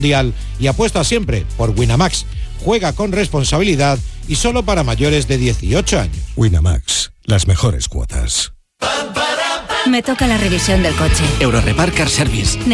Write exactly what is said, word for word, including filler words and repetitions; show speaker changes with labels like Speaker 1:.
Speaker 1: mundial y apuesta siempre por Winamax. Juega con responsabilidad y solo para mayores de dieciocho años.
Speaker 2: Winamax, las mejores cuotas.
Speaker 3: Me toca la revisión del coche.
Speaker 4: Eurorepar Car Service.